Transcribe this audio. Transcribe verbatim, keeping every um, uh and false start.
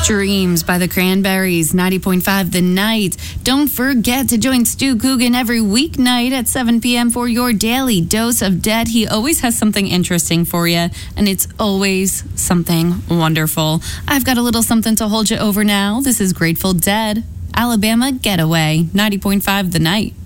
Dreams by the Cranberries, ninety point five The Night. Don't forget to join Stu Coogan every weeknight at seven p.m. for your daily dose of Dead. He always has something interesting for you, and it's always something wonderful. I've got a little something to hold you over now. This is Grateful Dead, Alabama Getaway, ninety point five The Night.